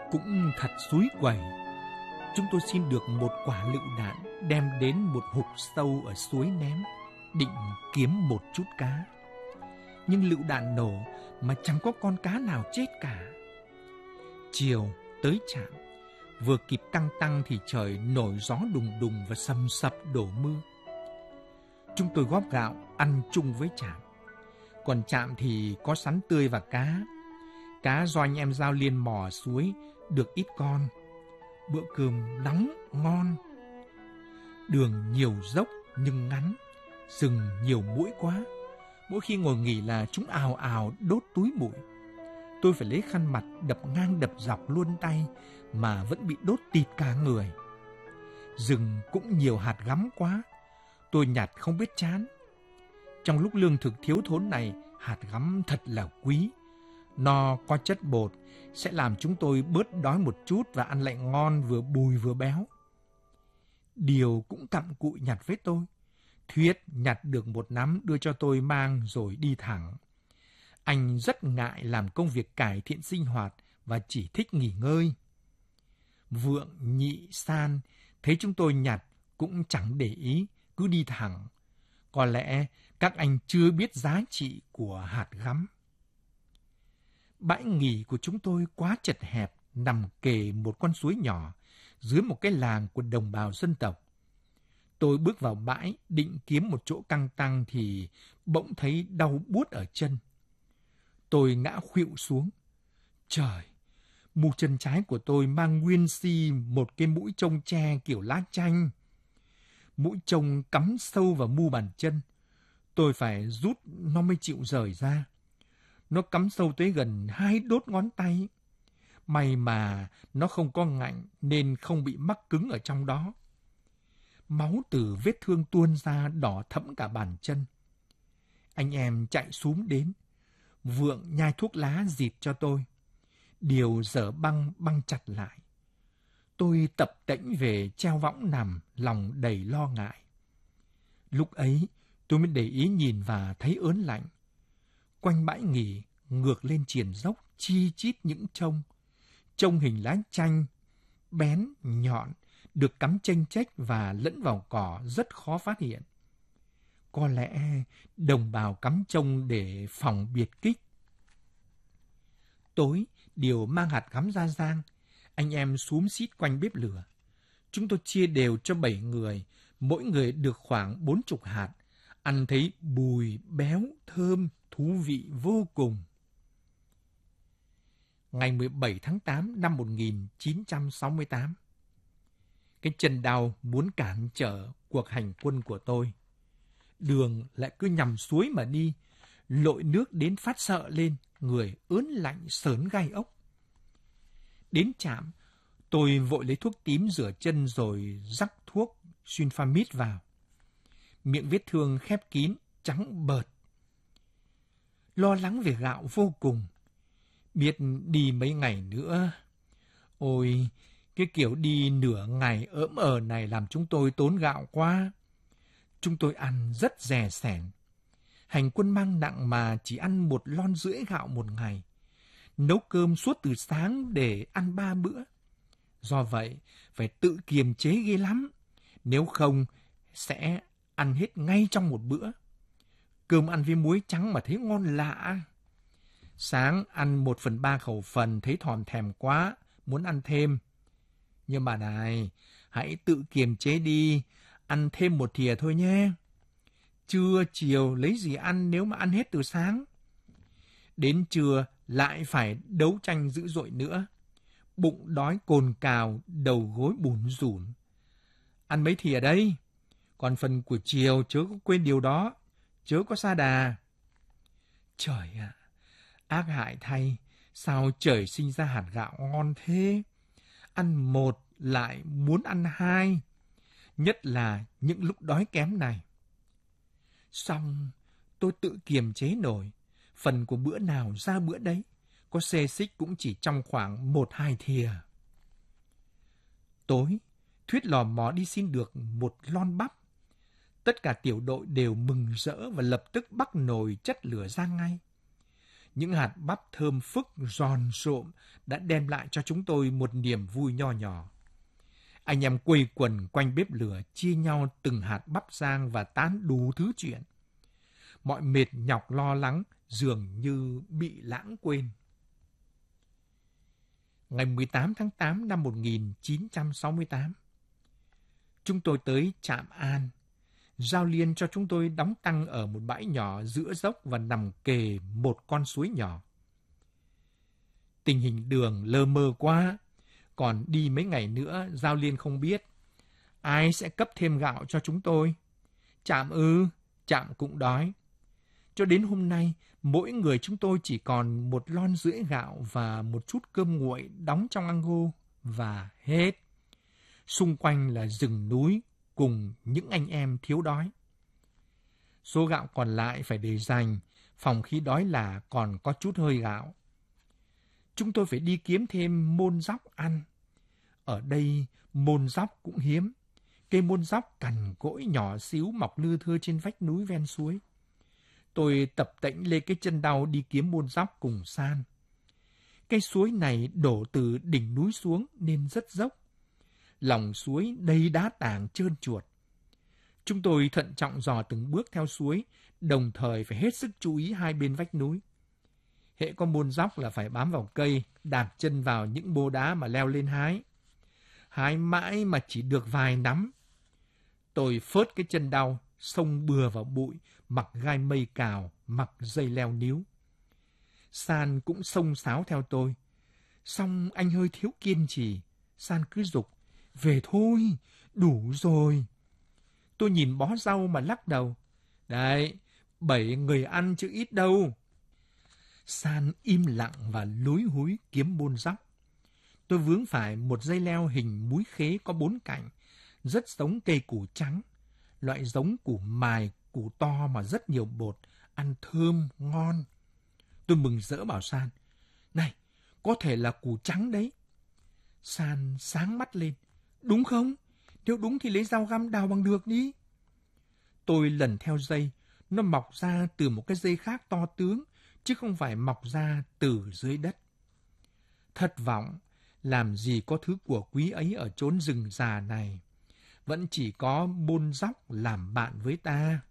Cũng thật xúi quẩy, chúng tôi xin được một quả lựu đạn đem đến một hục sâu ở suối ném, định kiếm một chút cá. Nhưng lựu đạn nổ mà chẳng có con cá nào chết cả. Chiều tới trạm, vừa kịp căng tăng thì trời nổi gió đùng đùng và sầm sập đổ mưa. Chúng tôi góp gạo ăn chung với trạm. Còn trạm thì có sắn tươi và cá. Cá do anh em giao liên mò suối được ít con. Bữa cơm nóng ngon. Đường nhiều dốc nhưng ngắn, rừng nhiều muỗi quá. Mỗi khi ngồi nghỉ là chúng ào ào đốt túi bụi. Tôi phải lấy khăn mặt đập ngang đập dọc luôn tay mà vẫn bị đốt tịt cả người. Rừng cũng nhiều hạt gắm quá, tôi nhặt không biết chán. Trong lúc lương thực thiếu thốn này, hạt gắm thật là quý. Nó có chất bột, sẽ làm chúng tôi bớt đói một chút và ăn lại ngon, vừa bùi vừa béo. Điều cũng cặm cụi nhặt với tôi. Thuyết nhặt được một nắm đưa cho tôi mang rồi đi thẳng. Anh rất ngại làm công việc cải thiện sinh hoạt và chỉ thích nghỉ ngơi. Vượng, Nhị, San thấy chúng tôi nhặt cũng chẳng để ý, cứ đi thẳng. Có lẽ các anh chưa biết giá trị của hạt gắm. Bãi nghỉ của chúng tôi quá chật hẹp, nằm kề một con suối nhỏ, dưới một cái làng của đồng bào dân tộc. Tôi bước vào bãi, định kiếm một chỗ căng tăng thì bỗng thấy đau buốt ở chân. Tôi ngã khuỵu xuống. Trời! Mu chân trái của tôi mang nguyên si một cái mũi trông tre kiểu lá chanh. Mũi trông cắm sâu vào mu bàn chân. Tôi phải rút nó mới chịu rời ra. Nó cắm sâu tới gần 2 đốt ngón tay. May mà nó không có ngạnh nên không bị mắc cứng ở trong đó. Máu từ vết thương tuôn ra đỏ thẫm cả bàn chân. Anh em chạy xúm đến. Vượng nhai thuốc lá dịt cho tôi. Điều dở băng chặt lại. Tôi tập tễnh về treo võng nằm, lòng đầy lo ngại. Lúc ấy tôi mới để ý nhìn và thấy ớn lạnh. Quanh bãi nghỉ ngược lên triền dốc chi chít những trông hình lá chanh, bén, nhọn, được cắm chênh chách và lẫn vào cỏ rất khó phát hiện. Có lẽ đồng bào cắm trông để phòng biệt kích. Tối, Điều mang hạt gắm ra giang. Anh em xúm xít quanh bếp lửa. Chúng tôi chia đều cho 7 người, mỗi người được khoảng 40 hạt. Ăn thấy bùi, béo, thơm, thú vị vô cùng. Ngày 17 tháng 8 năm 1968. Cái chân đau muốn cản trở cuộc hành quân của tôi. Đường lại cứ nhằm suối mà đi, lội nước đến phát sợ lên, người ớn lạnh sởn gai ốc. Đến trạm, tôi vội lấy thuốc tím rửa chân rồi rắc thuốc sulfamid vào. Miệng vết thương khép kín, trắng bợt. Lo lắng về gạo vô cùng. Biết đi mấy ngày nữa. Ôi, cái kiểu đi nửa ngày ỡm này làm chúng tôi tốn gạo quá. Chúng tôi ăn rất rè sẻn. Hành quân mang nặng mà chỉ ăn 1,5 lon gạo một ngày. Nấu cơm suốt từ sáng để ăn 3 bữa. Do vậy, phải tự kiềm chế ghê lắm. Nếu không, sẽ ăn hết ngay trong một bữa. Cơm ăn với muối trắng mà thấy ngon lạ. Sáng ăn 1/3 khẩu phần thấy thòm thèm quá, muốn ăn thêm. Nhưng bà này, hãy tự kiềm chế đi, ăn thêm 1 thìa thôi nhé. Trưa chiều lấy gì ăn nếu mà ăn hết từ sáng. Đến trưa lại phải đấu tranh dữ dội nữa. Bụng đói cồn cào, đầu gối bủn rủn. Ăn mấy thìa đây? Còn phần của chiều chớ có quên điều đó, chớ có sa đà. Trời ạ, ác hại thay, sao trời sinh ra hạt gạo ngon thế? Ăn 1 lại muốn ăn 2, nhất là những lúc đói kém này. Xong, tôi tự kiềm chế nổi, phần của bữa nào ra bữa đấy, có xê xích cũng chỉ trong khoảng 1-2 thìa. Tối, Thuyết lò mò đi xin được 1 lon bắp. Tất cả tiểu đội đều mừng rỡ và lập tức bắc nồi chất lửa ra ngay. Những hạt bắp thơm phức giòn rộm đã đem lại cho chúng tôi một niềm vui nho nhỏ. Anh em quây quần quanh bếp lửa chia nhau từng hạt bắp rang và tán đủ thứ chuyện. Mọi mệt nhọc lo lắng dường như bị lãng quên. Ngày 18 tháng 8 năm 1968, chúng tôi tới Trạm An. Giao Liên cho chúng tôi đóng tăng ở một bãi nhỏ giữa dốc và nằm kề một con suối nhỏ. Tình hình đường lơ mơ quá, còn đi mấy ngày nữa Giao Liên không biết ai sẽ cấp thêm gạo cho chúng tôi. Trạm cũng đói. Cho đến hôm nay, mỗi người chúng tôi chỉ còn 1 lon rưỡi gạo và một chút cơm nguội đóng trong ăng-gô và hết. Xung quanh là rừng núi cùng những anh em thiếu đói. Số gạo còn lại phải để dành, phòng khi đói là còn có chút hơi gạo. Chúng tôi phải đi kiếm thêm môn dóc ăn. Ở đây môn dóc cũng hiếm. Cây môn dóc cằn cỗi nhỏ xíu mọc lưa thưa trên vách núi ven suối. Tôi tập tễnh lê cái chân đau đi kiếm môn dóc cùng San. Cây suối này đổ từ đỉnh núi xuống nên rất dốc. Lòng suối đầy đá tảng trơn chuột. Chúng tôi thận trọng dò từng bước theo suối, đồng thời phải hết sức chú ý hai bên vách núi. Hễ có môn dóc là phải bám vào cây, đạp chân vào những bô đá mà leo lên hái. Hái mãi mà chỉ được vài nắm. Tôi phớt cái chân đau, xông bừa vào bụi, mặc gai mây cào, mặc dây leo níu. San cũng xông xáo theo tôi. Xong anh hơi thiếu kiên trì. San cứ giục, về thôi, đủ rồi. Tôi nhìn bó rau mà lắc đầu. Đấy, 7 người ăn chứ ít đâu. San im lặng và lúi húi kiếm môn dóc. Tôi vướng phải một dây leo hình múi khế có 4 cạnh, rất giống cây củ trắng. Loại giống củ mài, củ to mà rất nhiều bột, ăn thơm, ngon. Tôi mừng rỡ bảo San, này, có thể là củ trắng đấy. San sáng mắt lên, đúng không? Nếu đúng thì lấy dao găm đào bằng được đi. Tôi lần theo dây, nó mọc ra từ một cái dây khác to tướng, chứ không phải mọc ra từ dưới đất. Thất vọng, làm gì có thứ của quý ấy ở chốn rừng già này. Vẫn chỉ có môn dóc làm bạn với ta.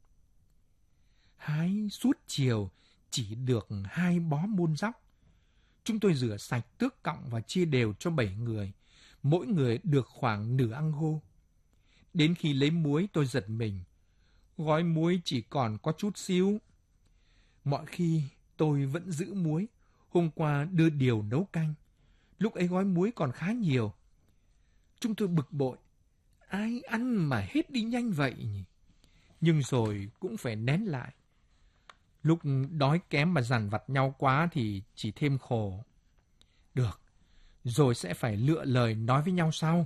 Hái suốt chiều chỉ được 2 bó môn dóc. Chúng tôi rửa sạch, tước cọng và chia đều cho 7 người. Mỗi người được khoảng nửa ăng-gô. Đến khi lấy muối tôi giật mình. Gói muối chỉ còn có chút xíu. Mọi khi tôi vẫn giữ muối. Hôm qua đưa điều nấu canh. Lúc ấy gói muối còn khá nhiều. Chúng tôi bực bội. Ai ăn mà hết đi nhanh vậy nhỉ? Nhưng rồi cũng phải nén lại. Lúc đói kém mà dằn vặt nhau quá thì chỉ thêm khổ. Được, rồi sẽ phải lựa lời nói với nhau sau.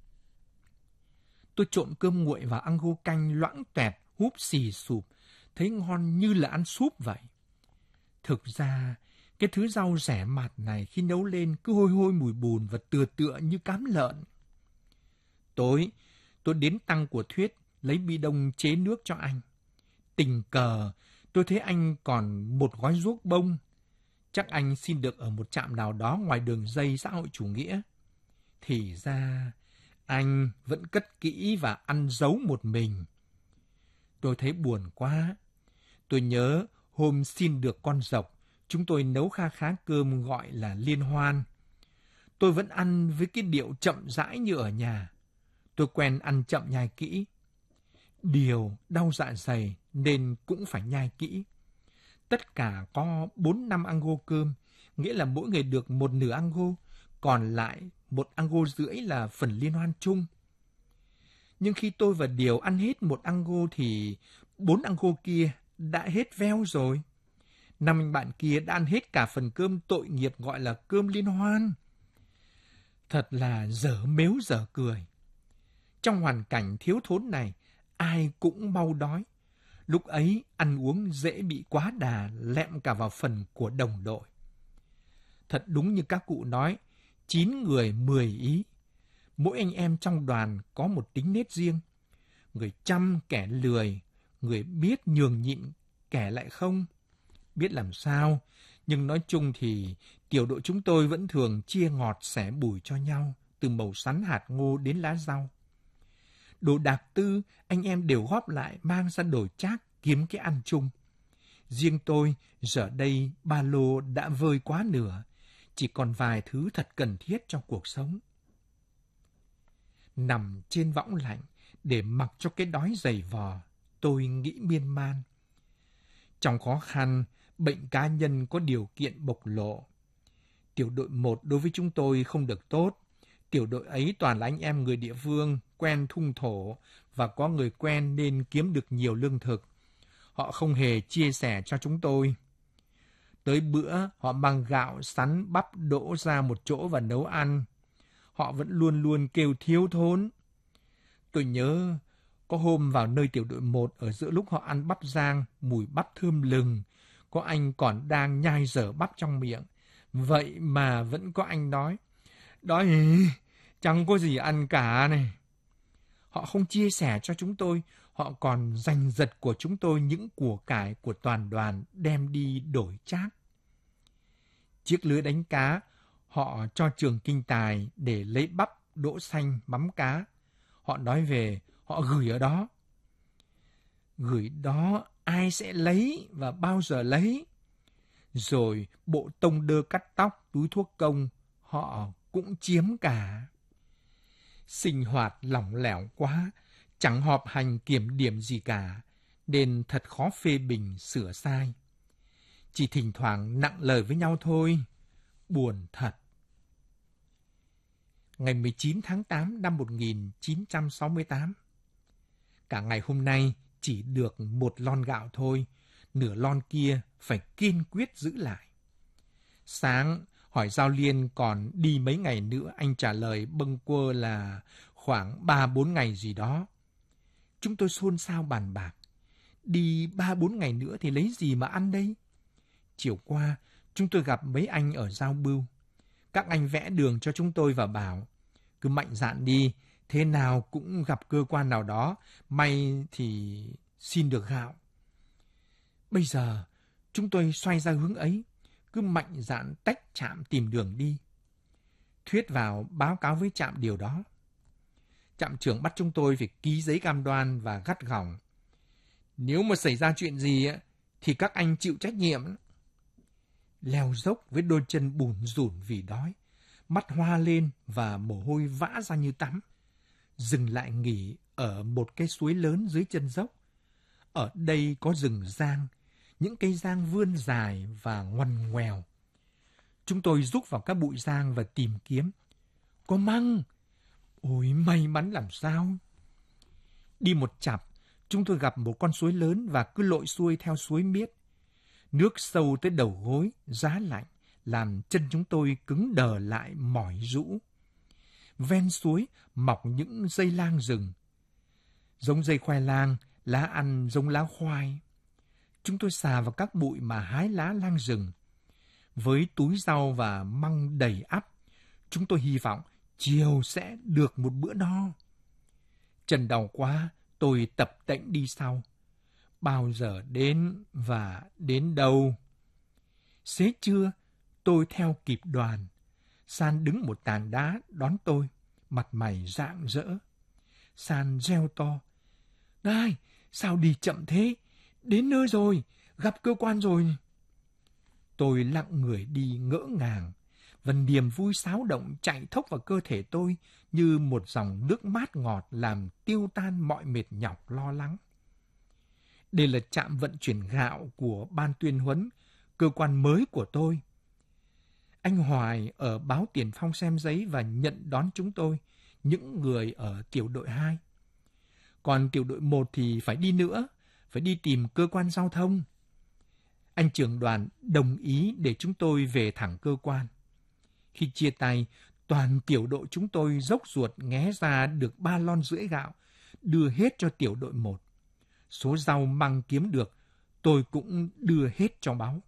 Tôi trộn cơm nguội vào ăng-gô canh loãng toẹt, húp xì sụp, thấy ngon như là ăn súp vậy. Thực ra, cái thứ rau rẻ mạt này khi nấu lên cứ hôi hôi mùi bùn và tựa như cám lợn. Tối, tôi đến tăng của Thuyết lấy bi đông chế nước cho anh. Tình cờ, tôi thấy anh còn một gói ruốc bông. Chắc anh xin được ở một trạm nào đó ngoài đường dây xã hội chủ nghĩa. Thì ra, anh vẫn cất kỹ và ăn giấu một mình. Tôi thấy buồn quá. Tôi nhớ hôm xin được con dọc, chúng tôi nấu kha khá cơm gọi là liên hoan. Tôi vẫn ăn với cái điệu chậm rãi như ở nhà. Tôi quen ăn chậm nhai kỹ. Điều đau dạ dày nên cũng phải nhai kỹ. Tất cả có 4-5 ăng-gô cơm, nghĩa là mỗi người được một nửa ăng-gô, còn lại 1 ăng-gô rưỡi là phần liên hoan chung. Nhưng khi tôi và Điều ăn hết 1 ăng-gô thì 4 ăng-gô kia đã hết veo rồi. 5 anh bạn kia đã ăn hết cả phần cơm tội nghiệp gọi là cơm liên hoan. Thật là dở mếu dở cười. Trong hoàn cảnh thiếu thốn này, ai cũng mau đói. Lúc ấy, ăn uống dễ bị quá đà, lẹm cả vào phần của đồng đội. Thật đúng như các cụ nói, 9 người 10 ý. Mỗi anh em trong đoàn có một tính nết riêng. Người chăm kẻ lười, người biết nhường nhịn kẻ lại không. biết làm sao, nhưng nói chung thì tiểu đội chúng tôi vẫn thường chia ngọt xẻ bùi cho nhau, từ mẩu sắn hạt ngô đến lá rau. Đồ đạc tư, anh em đều góp lại mang ra đồi trác kiếm cái ăn chung. Riêng tôi, giờ đây ba lô đã vơi quá nửa, chỉ còn vài thứ thật cần thiết trong cuộc sống. Nằm trên võng lạnh để mặc cho cái đói dày vò, tôi nghĩ miên man. Trong khó khăn, bệnh cá nhân có điều kiện bộc lộ. Tiểu đội 1 đối với chúng tôi không được tốt. Tiểu đội ấy toàn là anh em người địa phương, quen thung thổ và có người quen nên kiếm được nhiều lương thực. Họ không hề chia sẻ cho chúng tôi. Tới bữa, họ mang gạo, sắn, bắp đổ ra một chỗ và nấu ăn. Họ vẫn luôn luôn kêu thiếu thốn. Tôi nhớ có hôm vào nơi tiểu đội 1 ở giữa lúc họ ăn bắp rang, mùi bắp thơm lừng. Có anh còn đang nhai dở bắp trong miệng. Vậy mà vẫn có anh nói, đói chẳng có gì ăn cả này. Họ không chia sẻ cho chúng tôi, họ còn giành giật của chúng tôi những của cải của toàn đoàn đem đi đổi trác. Chiếc lưới đánh cá, họ cho trường kinh tài để lấy bắp, đỗ xanh, mắm cá. Họ nói về, họ gửi ở đó. Gửi đó ai sẽ lấy và bao giờ lấy? Rồi bộ tông đơ cắt tóc, túi thuốc công, họ cũng chiếm cả. Sinh hoạt lỏng lẻo quá, chẳng họp hành kiểm điểm gì cả, nên thật khó phê bình sửa sai. Chỉ thỉnh thoảng nặng lời với nhau thôi, buồn thật. Ngày 19 tháng 8 năm 1968, cả ngày hôm nay chỉ được một lon gạo thôi, nửa lon kia phải kiên quyết giữ lại. Sáng, hỏi Giao Liên còn đi mấy ngày nữa, anh trả lời bâng quơ là khoảng 3-4 ngày gì đó. Chúng tôi xôn xao bàn bạc. Đi 3-4 ngày nữa thì lấy gì mà ăn đây? Chiều qua, chúng tôi gặp mấy anh ở Giao Bưu. Các anh vẽ đường cho chúng tôi và bảo, cứ mạnh dạn đi, thế nào cũng gặp cơ quan nào đó, may thì xin được gạo. Bây giờ, chúng tôi xoay ra hướng ấy, cứ mạnh dạn tách trạm tìm đường đi. Thuyết vào báo cáo với trạm điều đó. Trạm trưởng bắt chúng tôi phải ký giấy cam đoan và gắt gỏng. Nếu mà xảy ra chuyện gì thì các anh chịu trách nhiệm. Leo dốc với đôi chân bùn rủn vì đói, mắt hoa lên và mồ hôi vã ra như tắm. Dừng lại nghỉ ở một cái suối lớn dưới chân dốc. Ở đây có rừng giang, những cây giang vươn dài và ngoằn ngoèo. Chúng tôi rúc vào các bụi giang và tìm kiếm. Có măng! Ôi, may mắn làm sao! Đi một chặp, chúng tôi gặp một con suối lớn và cứ lội xuôi theo suối miết. Nước sâu tới đầu gối, giá lạnh, làm chân chúng tôi cứng đờ lại mỏi rũ. Ven suối mọc những dây lang rừng. Giống dây khoai lang, lá ăn giống lá khoai. Chúng tôi xà vào các bụi mà hái lá lang rừng. Với túi rau và măng đầy ắp, chúng tôi hy vọng chiều sẽ được một bữa no. Chân đau quá, tôi tập tễnh đi sau. Bao giờ đến và đến đâu? Xế trưa, tôi theo kịp đoàn. San đứng một tảng đá đón tôi, mặt mày rạng rỡ. San reo to. Này, sao đi chậm thế? Đến nơi rồi, gặp cơ quan rồi. Tôi lặng người đi ngỡ ngàng, và niềm vui xáo động chạy thốc vào cơ thể tôi như một dòng nước mát ngọt làm tiêu tan mọi mệt nhọc lo lắng. Đây là trạm vận chuyển gạo của Ban Tuyên huấn, cơ quan mới của tôi. Anh Hoài ở báo Tiền Phong xem giấy và nhận đón chúng tôi, những người ở tiểu đội 2. Còn tiểu đội 1 thì phải đi nữa, phải đi tìm cơ quan giao thông. Anh trưởng đoàn đồng ý để chúng tôi về thẳng cơ quan. Khi chia tay, toàn tiểu đội chúng tôi dốc ruột nghé ra được 3 lon rưỡi gạo, đưa hết cho tiểu đội 1. Số rau măng kiếm được, tôi cũng đưa hết cho báo.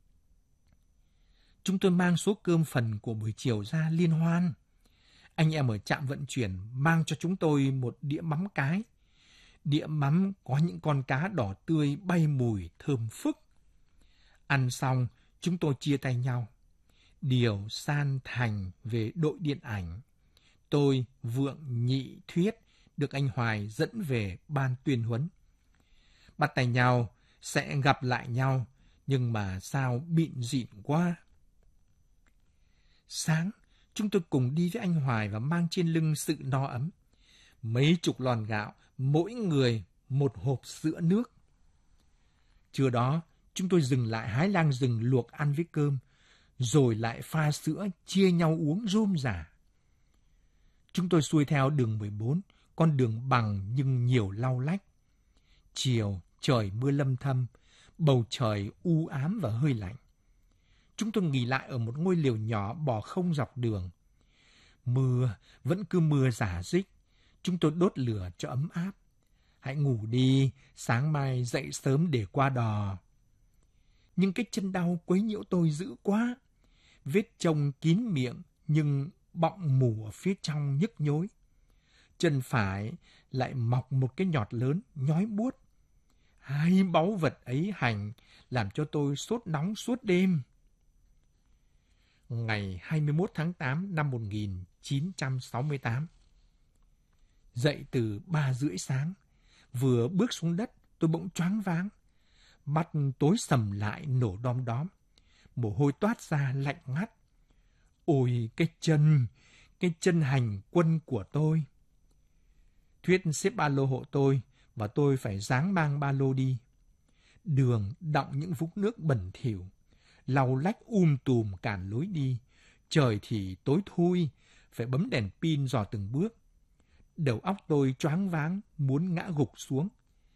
Chúng tôi mang số cơm phần của buổi chiều ra liên hoan. Anh em ở trạm vận chuyển mang cho chúng tôi một đĩa mắm cái. Đĩa mắm có những con cá đỏ tươi bay mùi thơm phức. Ăn xong, chúng tôi chia tay nhau. Điều, San, Thành về đội điện ảnh. Tôi, Vượng, Nhị, Thuyết được anh Hoài dẫn về ban tuyên huấn. Bắt tay nhau, sẽ gặp lại nhau, nhưng mà sao bịn dịn quá. Sáng, chúng tôi cùng đi với anh Hoài và mang trên lưng sự no ấm. Mấy chục lon gạo, mỗi người một hộp sữa nước. Trưa đó, chúng tôi dừng lại hái lang rừng luộc ăn với cơm, rồi lại pha sữa chia nhau uống rôm rả. Chúng tôi xuôi theo đường 14, con đường bằng nhưng nhiều lau lách. Chiều, trời mưa lâm thâm, bầu trời u ám và hơi lạnh. Chúng tôi nghỉ lại ở một ngôi lều nhỏ bỏ không dọc đường. Mưa vẫn cứ mưa rả rích, chúng tôi đốt lửa cho ấm áp. Hãy ngủ đi, sáng mai dậy sớm để qua đò. Nhưng cái chân đau quấy nhiễu tôi dữ quá. Vết chông kín miệng nhưng bọng mù ở phía trong nhức nhối. Chân phải lại mọc một cái nhọt lớn, nhói buốt. Hai báu vật ấy hành làm cho tôi sốt nóng suốt đêm. Ngày 21 tháng 8 năm 1968. Dậy từ 3:30 sáng. Vừa bước xuống đất, tôi bỗng choáng váng. Mắt tối sầm lại nổ đom đóm. Mồ hôi toát ra lạnh ngắt. Ôi cái chân hành quân của tôi. Thuyết xếp ba lô hộ tôi và tôi phải ráng mang ba lô đi. Đường đọng những vũng nước bẩn thỉu, lau lách tùm cản lối đi. Trời thì tối thui, phải bấm đèn pin dò từng bước. Đầu óc tôi choáng váng, muốn ngã gục xuống.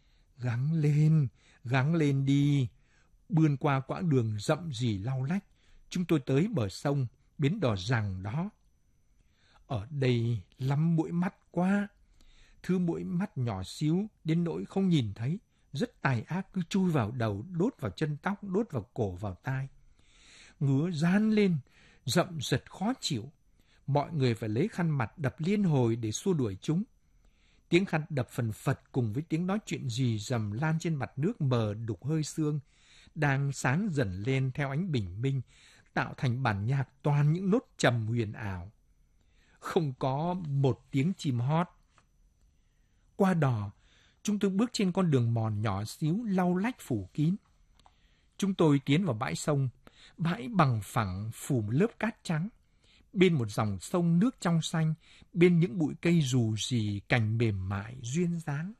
Gắng lên đi. Bươn qua quãng đường rậm rì lau lách, chúng tôi tới bờ sông, bến đò rằng đó. Ở đây lắm mũi mắt quá. Thứ mũi mắt nhỏ xíu đến nỗi không nhìn thấy, rất tài ác, cứ chui vào đầu, đốt vào chân tóc, đốt vào cổ, vào tai. Ngứa rán lên, rậm rật khó chịu. Mọi người phải lấy khăn mặt đập liên hồi để xua đuổi chúng. Tiếng khăn đập phần phật cùng với tiếng nói chuyện rì rầm lan trên mặt nước mờ đục hơi sương, đang sáng dần lên theo ánh bình minh, tạo thành bản nhạc toàn những nốt trầm huyền ảo. Không có một tiếng chim hót. Qua đò, chúng tôi bước trên con đường mòn nhỏ xíu lau lách phủ kín. Chúng tôi tiến vào bãi sông, bãi bằng phẳng phủ một lớp cát trắng. Bên một dòng sông nước trong xanh, bên những bụi cây rù rì cành mềm mại duyên dáng.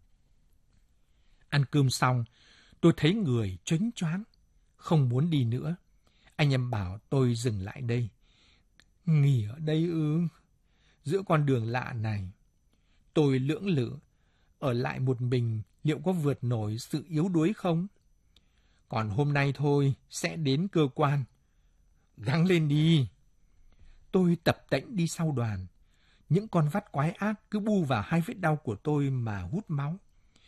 Ăn cơm xong, tôi thấy người choáng choáng, không muốn đi nữa. Anh em bảo tôi dừng lại đây. Nghỉ ở đây ư? Giữa con đường lạ này. Tôi lưỡng lự, ở lại một mình liệu có vượt nổi sự yếu đuối không? Còn hôm nay thôi, sẽ đến cơ quan. Gắng lên đi. Tôi tập tễnh đi sau đoàn. Những con vắt quái ác cứ bu vào hai vết đau của tôi mà hút máu.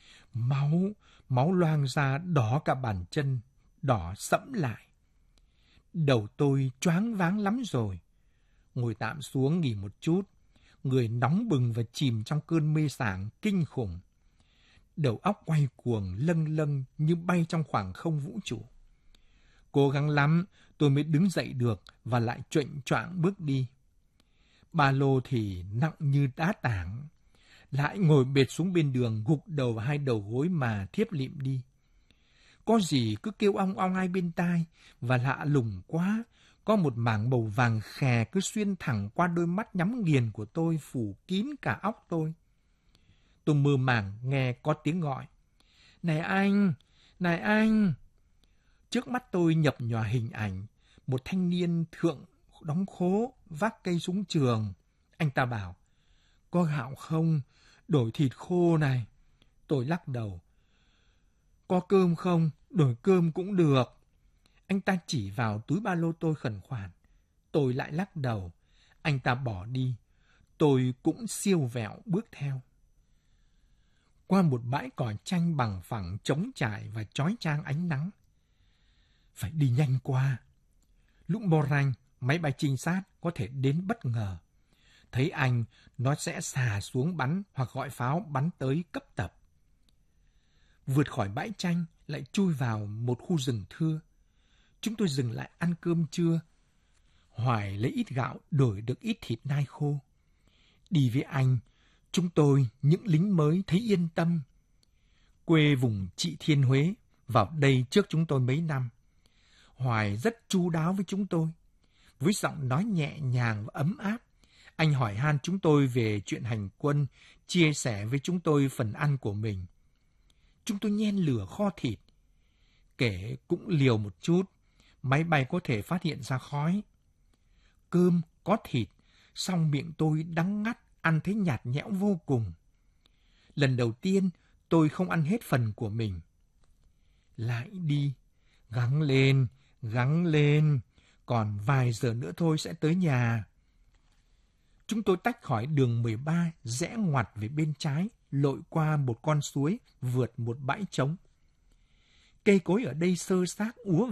Máu loang ra đỏ cả bàn chân, đỏ sẫm lại. Đầu tôi choáng váng lắm rồi. Ngồi tạm xuống nghỉ một chút. Người nóng bừng và chìm trong cơn mê sảng kinh khủng. Đầu óc quay cuồng lâng lâng như bay trong khoảng không vũ trụ. Cố gắng lắm tôi mới đứng dậy được và lại choạng choạng bước đi. Ba lô thì nặng như đá tảng. Lại ngồi bệt xuống bên đường, gục đầu vào hai đầu gối mà thiếp lịm đi. Có gì cứ kêu ong ong hai bên tai, và lạ lùng quá, có một mảng màu vàng khè cứ xuyên thẳng qua đôi mắt nhắm nghiền của tôi, phủ kín cả óc tôi. Tôi mơ màng nghe có tiếng gọi. Này anh! Trước mắt tôi nhập nhòa hình ảnh, một thanh niên thượng đóng khố, vác cây súng trường. Anh ta bảo, có gạo không? Đổi thịt khô này. Tôi lắc đầu. Có cơm không? Đổi cơm cũng được. Anh ta chỉ vào túi ba lô tôi khẩn khoản. Tôi lại lắc đầu. Anh ta bỏ đi. Tôi cũng siêu vẹo bước theo. Qua một bãi cỏ chanh bằng phẳng trống trải và chói chang ánh nắng. Phải đi nhanh qua. Lúc Moranh, máy bay trinh sát có thể đến bất ngờ. Thấy anh, nó sẽ xà xuống bắn hoặc gọi pháo bắn tới cấp tập. Vượt khỏi bãi chanh, lại chui vào một khu rừng thưa. Chúng tôi dừng lại ăn cơm trưa. Hoài lấy ít gạo đổi được ít thịt nai khô. Đi với anh, chúng tôi, những lính mới, thấy yên tâm. Quê vùng Trị Thiên Huế, vào đây trước chúng tôi mấy năm. Hoài rất chu đáo với chúng tôi. Với giọng nói nhẹ nhàng và ấm áp, anh hỏi han chúng tôi về chuyện hành quân, chia sẻ với chúng tôi phần ăn của mình. Chúng tôi nhen lửa kho thịt. Kể cũng liều một chút, máy bay có thể phát hiện ra khói. Cơm có thịt, song miệng tôi đắng ngắt, ăn thấy nhạt nhẽo vô cùng. Lần đầu tiên, tôi không ăn hết phần của mình. Lại đi, gắng lên, còn vài giờ nữa thôi sẽ tới nhà. Chúng tôi tách khỏi đường 13, rẽ ngoặt về bên trái, lội qua một con suối, vượt một bãi trống. Cây cối ở đây xơ xác úa